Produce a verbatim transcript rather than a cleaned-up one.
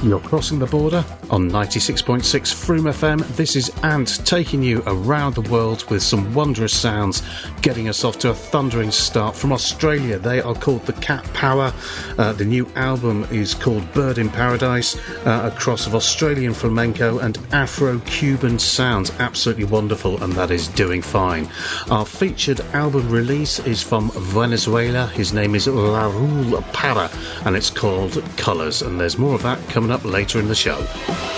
You're crossing the border on ninety-six point six Froome F M. This is Ant taking you around the world with some wondrous sounds, getting us off to a thundering start. From Australia, they are called the Cat Power. Uh, the new album is called Bird in Paradise, uh, a cross of Australian flamenco and Afro-Cuban sounds. Absolutely wonderful, and that is doing fine. Our featured album release is from Venezuela. His name is Raul Parra, and it's called Colours, and there's more of that coming up later in the show.